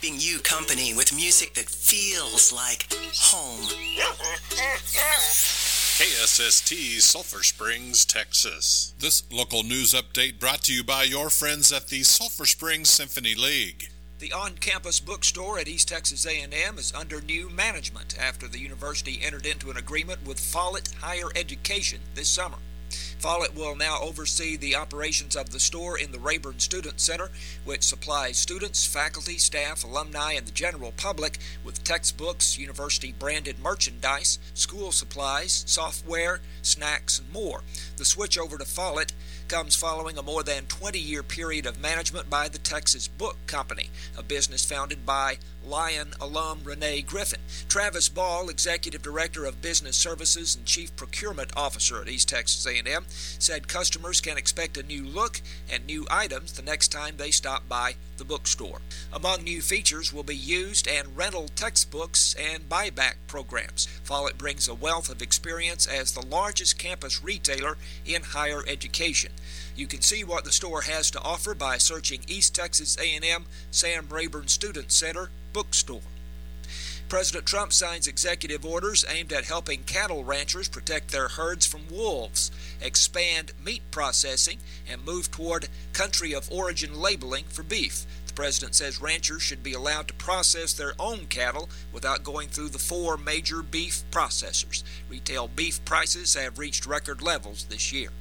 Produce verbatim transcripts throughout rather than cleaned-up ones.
keeping you company with music that feels like home. K S S T, Sulphur Springs, Texas. This local news update brought to you by your friends at the Sulphur Springs Symphony League. The on-campus bookstore at East Texas A and M is under new management after the university entered into an agreement with Follett Higher Education this summer. Follett will now oversee the operations of the store in the Rayburn Student Center, which supplies students, faculty, staff, alumni, and the general public with textbooks, university-branded merchandise, school supplies, software, snacks, and more. The switch over to Follett comes following a more than twenty-year period of management by the Texas Book Company, a business founded by Lion alum Renee Griffin. Travis Ball, Executive Director of Business Services and Chief Procurement Officer at East Texas A and M, said customers can expect a new look and new items the next time they stop by the bookstore. Among new features will be used and rental textbooks and buyback programs. Follett brings a wealth of experience as the largest campus retailer in higher education. You can see what the store has to offer by searching East Texas A and M Sam Rayburn Student Center Bookstore. President Trump signs executive orders aimed at helping cattle ranchers protect their herds from wolves, expand meat processing, and move toward country of origin labeling for beef. The president says ranchers should be allowed to process their own cattle without going through the four major beef processors. Retail beef prices have reached record levels this year.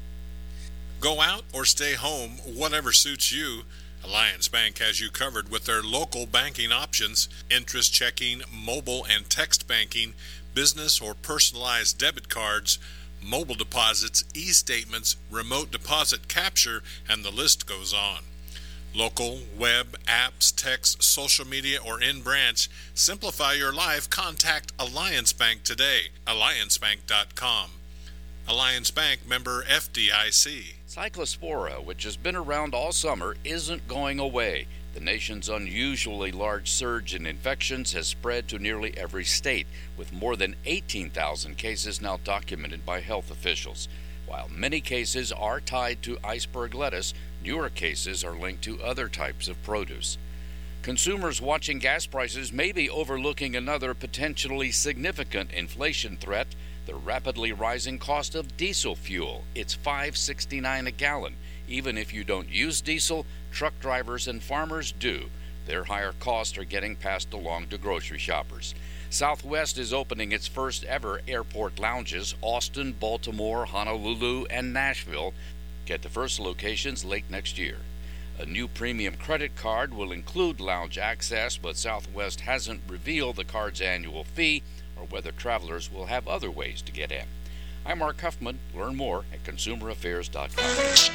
Go out or stay home, whatever suits you. Alliance Bank has you covered with their local banking options, interest checking, mobile and text banking, business or personalized debit cards, mobile deposits, e-statements, remote deposit capture, and the list goes on. Local, web, apps, text, social media, or in-branch, simplify your life. Contact Alliance Bank today. alliance bank dot com. Alliance Bank, member F D I C. Cyclospora, which has been around all summer, isn't going away. The nation's unusually large surge in infections has spread to nearly every state, with more than eighteen thousand cases now documented by health officials. While many cases are tied to iceberg lettuce, newer cases are linked to other types of produce. Consumers watching gas prices may be overlooking another potentially significant inflation threat: the rapidly rising cost of diesel fuel. It's five dollars and sixty-nine cents a gallon. Even if you don't use diesel, truck drivers and farmers do. Their higher costs are getting passed along to grocery shoppers. Southwest is opening its first ever airport lounges: Austin, Baltimore, Honolulu, and Nashville. Get the first locations late next year. A new premium credit card will include lounge access, but Southwest hasn't revealed the card's annual fee or whether travelers will have other ways to get in. I'm Mark Huffman. Learn more at consumer affairs dot com.